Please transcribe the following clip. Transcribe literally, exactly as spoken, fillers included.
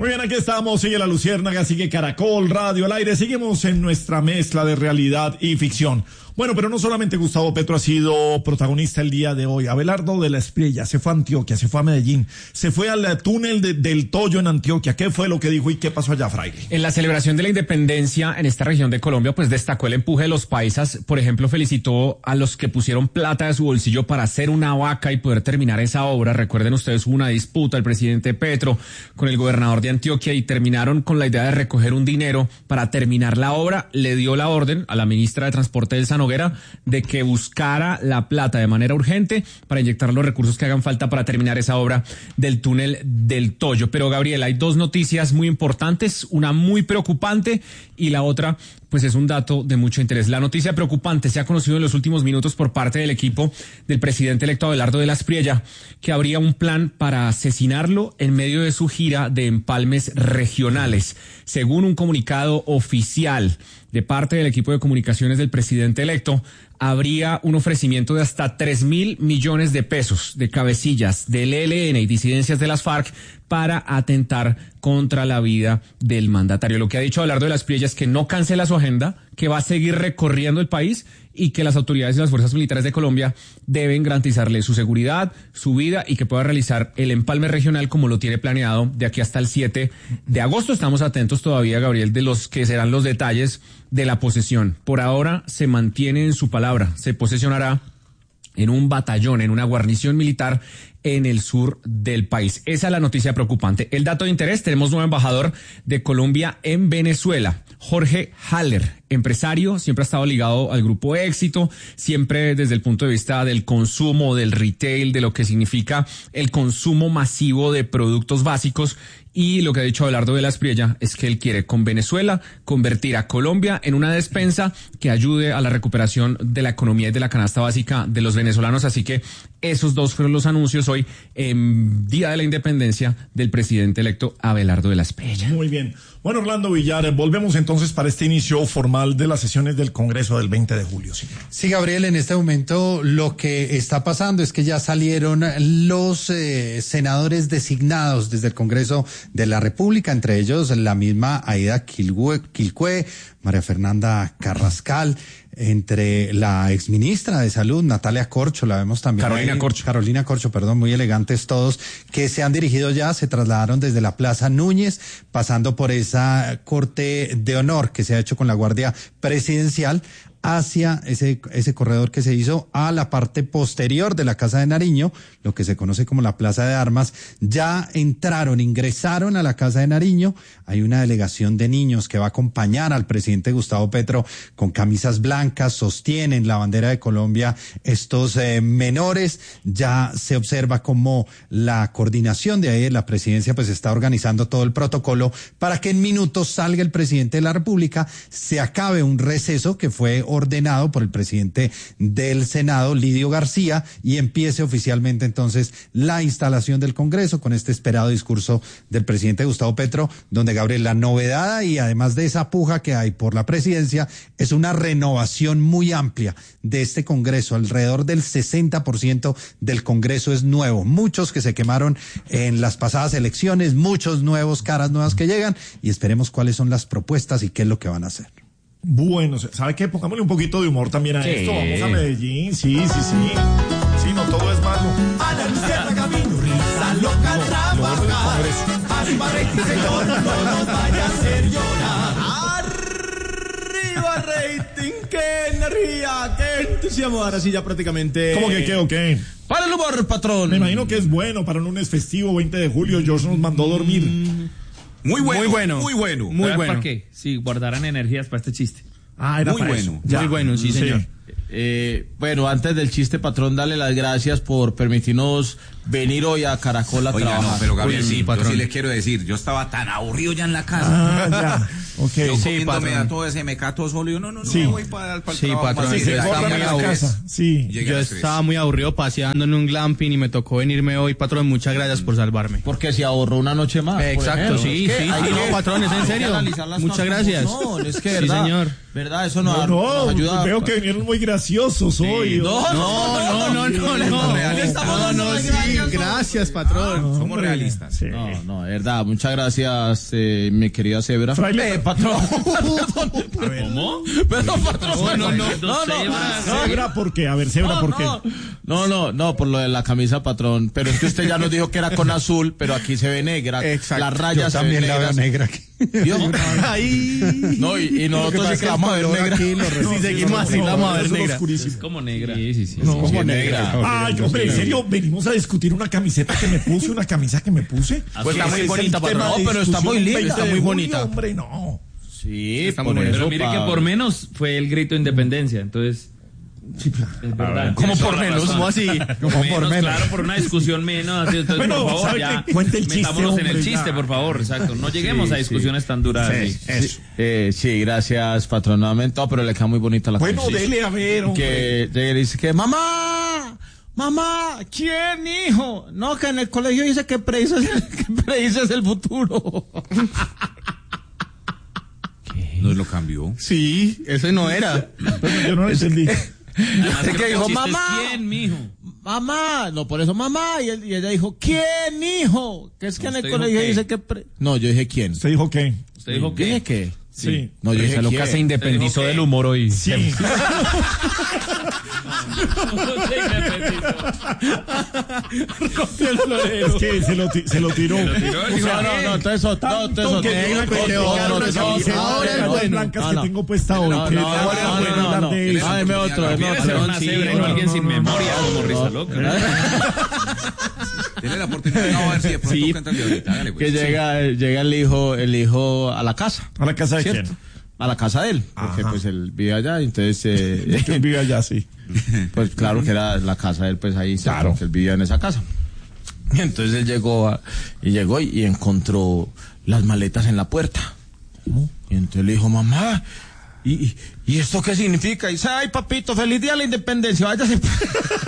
Muy bien, aquí estamos, sigue La Luciérnaga, sigue Caracol Radio al aire, seguimos en nuestra mezcla de realidad y ficción. Bueno, pero no solamente Gustavo Petro ha sido protagonista el día de hoy. Abelardo de la Espriella se fue a Antioquia, se fue a Medellín, se fue al túnel de, del Toyo en Antioquia. ¿Qué fue lo que dijo y qué pasó allá, Fraile? En la celebración de la independencia en esta región de Colombia, pues destacó el empuje de los paisas. Por ejemplo, felicitó a los que pusieron plata de su bolsillo para hacer una vaca y poder terminar esa obra. Recuerden ustedes, hubo una disputa el presidente Petro con el gobernador de Antioquia y terminaron con la idea de recoger un dinero para terminar la obra. Le dio la orden a la ministra de Transporte del Sanoguera de que buscara la plata de manera urgente para inyectar los recursos que hagan falta para terminar esa obra del túnel del Toyo. Pero, Gabriel, hay dos noticias muy importantes, una muy preocupante y la otra pues es un dato de mucho interés. La noticia preocupante se ha conocido en los últimos minutos por parte del equipo del presidente electo Abelardo de la Espriella, que habría un plan para asesinarlo en medio de su gira de empalmes regionales. Según un comunicado oficial de parte del equipo de comunicaciones del presidente electo, habría un ofrecimiento de hasta tres mil millones de pesos de cabecillas del E L N y disidencias de las FARC para atentar contra la vida del mandatario. Lo que ha dicho Abelardo de la Espriella es que no cancela su agenda, que va a seguir recorriendo el país y que las autoridades y las fuerzas militares de Colombia deben garantizarle su seguridad, su vida y que pueda realizar el empalme regional como lo tiene planeado de aquí hasta el siete de agosto. Estamos atentos todavía, Gabriel, de los que serán los detalles de la posesión. Por ahora se mantiene en su palabra, se posesionará en un batallón, en una guarnición militar en el sur del país. Esa es la noticia preocupante. El dato de interés, tenemos nuevo embajador de Colombia en Venezuela, Jorge Haller, empresario, siempre ha estado ligado al grupo Éxito, siempre desde el punto de vista del consumo, del retail, de lo que significa el consumo masivo de productos básicos. Y lo que ha dicho Abelardo de la Espriella es que él quiere con Venezuela convertir a Colombia en una despensa que ayude a la recuperación de la economía y de la canasta básica de los venezolanos. Así que esos dos fueron los anuncios hoy en Día de la Independencia del presidente electo Abelardo de la Espriella. Muy bien. Bueno, Orlando Villar, volvemos entonces para este inicio formal de las sesiones del Congreso del veinte de julio. Sí, sí, Gabriel, en este momento lo que está pasando es que ya salieron los eh, senadores designados desde el Congreso de la República, entre ellos la misma Aida Quilcue, María Fernanda Carrascal, entre la exministra de Salud, Natalia Corcho, la vemos también. Carolina ahí, Corcho. Carolina Corcho, perdón, muy elegantes todos, que se han dirigido ya, se trasladaron desde la Plaza Núñez, pasando por esa corte de honor que se ha hecho con la Guardia Presidencial, hacia ese, ese corredor que se hizo a la parte posterior de la Casa de Nariño, lo que se conoce como la Plaza de Armas. Ya entraron, ingresaron a la Casa de Nariño. Hay una delegación de niños que va a acompañar al presidente Gustavo Petro con camisas blancas, sostienen la bandera de Colombia estos eh, menores. Ya se observa cómo la coordinación de ahí de la presidencia pues está organizando todo el protocolo para que en minutos salga el presidente de la República, se acabe un receso que fue ordenado por el presidente del Senado, Lidio García, y empiece oficialmente entonces la instalación del Congreso con este esperado discurso del presidente Gustavo Petro, donde, Gabriel, la novedad y además de esa puja que hay por la presidencia es una renovación muy amplia de este Congreso. Alrededor del sesenta por ciento del Congreso es nuevo, muchos que se quemaron en las pasadas elecciones, muchos nuevos, caras nuevas que llegan, y esperemos cuáles son las propuestas y qué es lo que van a hacer. Bueno, ¿sabe qué? Pongámosle un poquito de humor también a ¿Qué? esto. Vamos a Medellín, sí, sí, sí. Sí, no todo es malo. A la Luciérnaga camino, risa loca, No, trabajar. no, no, Arriba rating, señor, no nos vaya a hacer llorar. Arriba rating, qué energía, qué entusiasmo. Ahora sí ya prácticamente. ¿Cómo que qué o qué? Para el humor, patrón. Me imagino que es bueno para un lunes festivo, veinte de julio. George nos mandó a dormir. Mm. Muy bueno, muy bueno, muy bueno. Muy bueno. ¿Para qué? Sí, guardarán energías para este chiste. Ah, era Muy para bueno. eso. Ya. Muy bueno, sí, señor. Eh, bueno, antes del chiste, patrón, dale las gracias por permitirnos venir hoy a Caracol a Oiga, trabajar. no, pero Gabriel, Uy, sí, patrón. yo sí le quiero decir, yo estaba tan aburrido ya en la casa. Ah, ya. Ok. Yo Sí, comiéndome patrón. a todo ese mecato solo, yo no, no, no, Sí. me voy para el Sí, trabajo. patrón, más sí, bien, está estaba muy muy a la aburrido. casa. Sí. Llegué Yo a las tres. estaba muy aburrido paseando en un glamping y me tocó venirme hoy, patrón. Muchas gracias por salvarme. Porque se ahorró una noche más. por Exacto, ejemplo. sí, Es que sí, hay sí, que- no, patrón, es en hay que serio. analizar las Muchas cosas como gracias. son, es que Sí, verdad. señor. ¿Verdad? Eso no, No, nos no, ayuda. veo que vinieron muy graciosos hoy. No, No, no, no, no, no. Estamos No, dando no, las sí, gracias, gracias, patrón. Somos Hombre, realistas. Sí. No, no, de verdad. Muchas gracias, eh, mi querida Zebra. Fraile- Eh, patrón. ¿Cómo? Perdón, patrón. No, no, no. no, no. Cebra, ¿por qué? A ver, Cebra, ¿por qué? No, no, no, no, por lo de la camisa, patrón. Pero es que usted ya nos dijo que era con azul, pero aquí se ve negra. Exacto. Las Yo rayas se ven también la veo negras. negra aquí. ¿Vio? Ahí. No, y, y nosotros sí que la vamos a ver negra. Si seguimos así, la vamos a ver eso es negra. oscurísimo. Como negra. Sí, sí, sí. No, Sí, negra. Ay, hombre, en serio, venimos a discutir una camiseta que me puse, una camisa que me puse. Pues está Ese muy es el bonita, tema patrón. de No, pero está muy discusión linda, veinte está de muy julio, bonita. Hombre, no. Sí, Está por muy bonito. eso, Pero mire pa- que por menos fue el grito de independencia, entonces. Es verdad. ¿Cómo Tienes por toda la menos? razón. ¿Cómo así? Como por menos. Claro, por una discusión menos. Así, entonces, Bueno, por favor, ¿sabe ya. qué? Cuente el chiste, metámonos en el hombre, chiste, ya. por favor. Exacto. No lleguemos Sí, a discusiones tan duras. Sí, así. eso. Eh, sí, gracias, patrón, nuevamente. No, pero le queda muy bonita la Bueno, camiseta. dele a ver, hombre. Que llega y dice que, mamá, mamá, ¿quién, hijo? No, que en el colegio dice que predices, que predices el futuro. Nos lo cambió. Sí, ese no era. Bueno, yo no lo entendí. Además, Es creo que el dijo, chiste es, mamá. ¿quién, mijo? Mamá, no, por eso mamá. Y, él- y ella dijo, ¿quién, hijo? Que es que No, en el usted dijo colegio qué. dice que... pre- No, yo dije, ¿quién? ¿Usted dijo qué? ¿Usted dijo ¿Dije qué? qué? Sí. No, yo Pero dije, ese Lucas ¿quién? se independizó ¿Te dijo del qué? humor hoy. Sí. Es que se lo, ti- se lo tiró. No, no, no, entonces otro, no, entonces otro. que Otro, tengo que otro, llevar otro, una otro, camiseta otro, de otro, las no, blancas no, que no. tengo puesta hoy. No, que no, vale no, la no, pena no, hablar no. de eso. Ah, deme otro, deme Quiere otro. ser una sí, cebra y no, no alguien no, sin no, memoria como risa loca. Tiene la oportunidad. No, a ver si de pronto Sí. canta el ahorita. Hágale, pues. Que llega, llega el hijo, el hijo a la casa. ¿A la casa de ¿Cierto? quién? A la casa de él, porque Ajá. pues él vive allá, entonces, eh, ¿Quién vive allá? Sí. pues claro que era la casa de él, pues ahí, cerca, Claro. que él vivía en esa casa. Y entonces él llegó a- y llegó y, y encontró las maletas en la puerta. Y entonces le dijo, mamá, ¿y, y, ¿y esto qué significa? Y dice, ay papito, feliz día de la independencia, váyase.